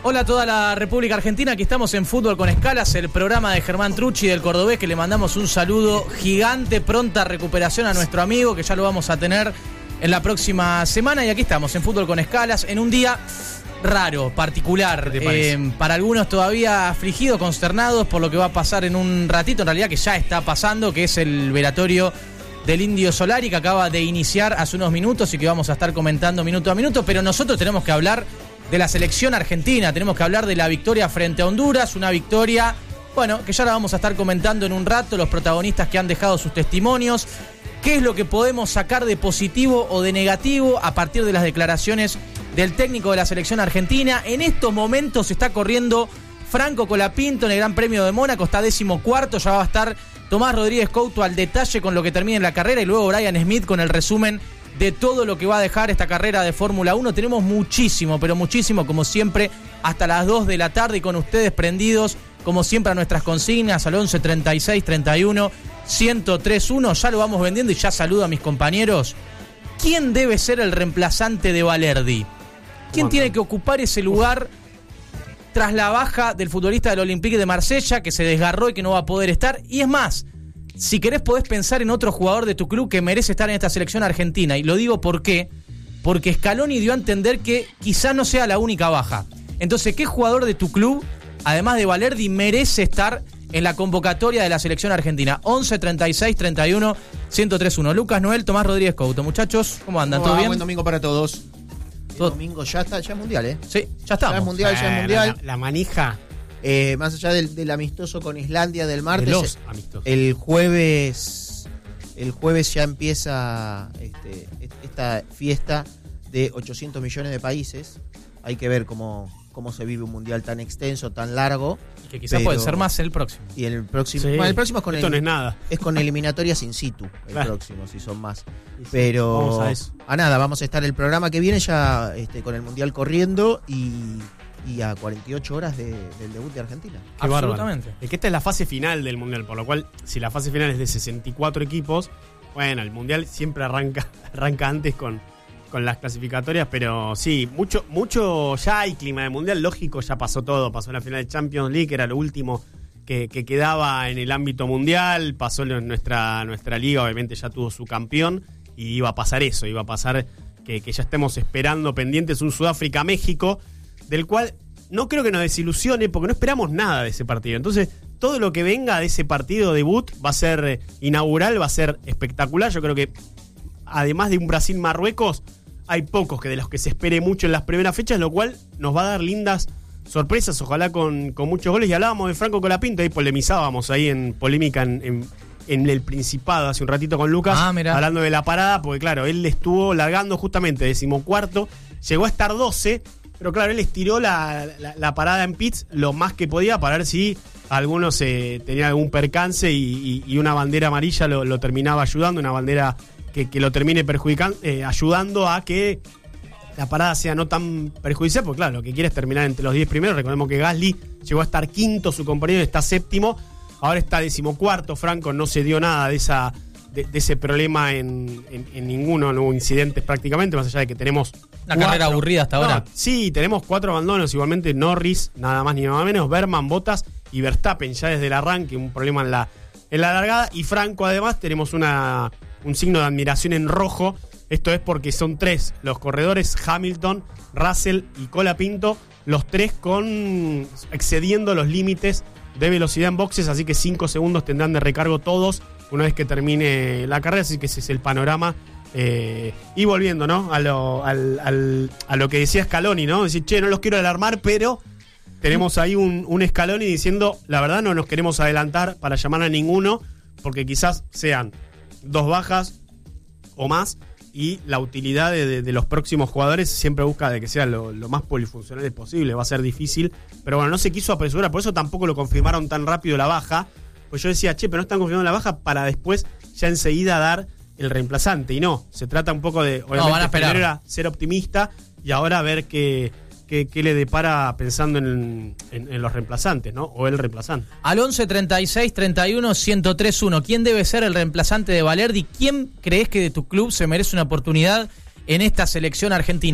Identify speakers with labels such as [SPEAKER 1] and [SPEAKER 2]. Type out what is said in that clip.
[SPEAKER 1] Hola a toda la República Argentina, aquí estamos en Fútbol con Escalas, el programa de Germán Trucci del Cordobés, que le mandamos un saludo gigante, pronta recuperación a nuestro amigo, que ya lo vamos a tener en la próxima semana. Y aquí estamos en Fútbol con Escalas, en un día raro, particular, para algunos todavía afligidos, consternados por lo que va a pasar en un ratito, en realidad que ya está pasando, que es el velatorio del Indio Solari, que acaba de iniciar hace unos minutos y que vamos a estar comentando minuto a minuto, pero nosotros tenemos que hablar de la selección argentina, tenemos que hablar de la victoria frente a Honduras, una victoria, bueno, que ya la vamos a estar comentando en un rato, los protagonistas que han dejado sus testimonios, qué es lo que podemos sacar de positivo o de negativo a partir de las declaraciones del técnico de la selección argentina. En estos momentos se está corriendo Franco Colapinto en el Gran Premio de Mónaco, está 14º, ya va a estar Tomás Rodríguez Couto al detalle con lo que termine la carrera y luego Brian Smith con el resumen de todo lo que va a dejar esta carrera de Fórmula 1. Tenemos muchísimo, pero muchísimo, como siempre, hasta las 2 de la tarde y con ustedes prendidos, como siempre, a nuestras consignas al 11 36 31 1031. Ya lo vamos vendiendo y ya saludo a mis compañeros. ¿Quién debe ser el reemplazante de Valerdi? ¿Quién tiene que ocupar ese lugar tras la baja del futbolista del Olympique de Marsella, que se desgarró y que no va a poder estar? Y es más, si querés podés pensar en otro jugador de tu club que merece estar en esta selección argentina. Y lo digo porque Scaloni dio a entender que quizá no sea la única baja. Entonces, ¿qué jugador de tu club, además de Valerdi, merece estar en la convocatoria de la selección argentina? 11 36 31 1031. Lucas Noel, Tomás Rodríguez Couto. Muchachos, ¿cómo andan? ¿Todo bien?
[SPEAKER 2] Buen domingo para todos. El domingo ya está, ya es mundial, ¿eh?
[SPEAKER 1] Sí, ya estamos.
[SPEAKER 2] Ya es mundial, ya es mundial.
[SPEAKER 3] La manija.
[SPEAKER 2] Más allá del amistoso con Islandia del martes,
[SPEAKER 3] de los amistosos.
[SPEAKER 2] El jueves ya empieza esta fiesta de 800 millones de países. Hay que ver cómo se vive un mundial tan extenso, tan largo.
[SPEAKER 1] Y que quizás puede ser más el próximo.
[SPEAKER 2] Y el próximo,
[SPEAKER 3] Sí.
[SPEAKER 2] bueno, el próximo es con
[SPEAKER 3] Esto no es nada.
[SPEAKER 2] Es con eliminatorias in situ, el
[SPEAKER 3] Claro.
[SPEAKER 2] próximo, si son más.
[SPEAKER 3] Sí,
[SPEAKER 2] Pero
[SPEAKER 3] vamos a eso.
[SPEAKER 2] nada, vamos a estar el programa que viene ya con el mundial corriendo y a 48 horas del debut de Argentina.
[SPEAKER 3] Qué bárbaro.
[SPEAKER 1] Absolutamente.
[SPEAKER 3] Es que esta es la fase final del Mundial, por lo cual, si la fase final es de 64 equipos, bueno, el Mundial siempre arranca antes con las clasificatorias, pero sí, mucho ya hay clima de Mundial, lógico, ya pasó todo, pasó la final de Champions League, era lo último que quedaba en el ámbito mundial, pasó en nuestra liga, obviamente ya tuvo su campeón, y iba a pasar eso, iba a pasar que ya estemos esperando pendientes un Sudáfrica-México, del cual no creo que nos desilusione porque no esperamos nada de ese partido. Entonces, todo lo que venga de ese partido debut va a ser inaugural, va a ser espectacular. Yo creo que, además de un Brasil-Marruecos, hay pocos que de los que se espere mucho en las primeras fechas, lo cual nos va a dar lindas sorpresas, ojalá con muchos goles. Y hablábamos de Franco Colapinto, ahí polemizábamos ahí en polémica en el Principado hace un ratito con Lucas, hablando de la parada, porque claro, él estuvo largando justamente 14º, llegó a estar 12, pero claro, él estiró la parada en pits lo más que podía para ver si algunos tenían algún percance y una bandera amarilla lo terminaba ayudando, una bandera que lo termine perjudicando, ayudando a que la parada sea no tan perjudicial, porque claro, lo que quiere es terminar entre los 10 primeros. Recordemos que Gasly llegó a estar 5º, su compañero está 7º, ahora está 14º, Franco no se dio nada de ese problema en ninguno, no hubo incidentes prácticamente, más allá de que tenemos
[SPEAKER 1] una carrera aburrida hasta ahora.
[SPEAKER 3] Sí, tenemos 4 abandonos, igualmente Norris, nada más ni nada menos, Berman, Bottas y Verstappen ya desde el arranque, un problema en la largada, y Franco además tenemos un signo de admiración en rojo. Esto es porque son 3 los corredores, Hamilton, Russell y Colapinto, los 3 excediendo los límites de velocidad en boxes, así que 5 segundos tendrán de recargo todos una vez que termine la carrera, así que ese es el panorama. Y volviendo, ¿no? a lo que decía Scaloni, ¿no? Decir, no los quiero alarmar, pero tenemos ahí un Scaloni diciendo, la verdad no nos queremos adelantar para llamar a ninguno, porque quizás sean 2 bajas o más, y la utilidad de los próximos jugadores siempre busca de que sean lo más polifuncionales posible. Va a ser difícil, pero bueno, no se quiso apresurar, por eso tampoco lo confirmaron tan rápido la baja. Pues yo decía, pero no están confirmando la baja para después ya enseguida dar el reemplazante. Y no, se trata un poco de, obviamente,
[SPEAKER 1] van a esperar.
[SPEAKER 3] primero era ser optimista y ahora ver qué le depara pensando en los reemplazantes, ¿no? O el reemplazante.
[SPEAKER 1] Al 11 36 31 1031. ¿Quién debe ser el reemplazante de Valerdi? ¿Quién crees que de tu club se merece una oportunidad en esta selección argentina?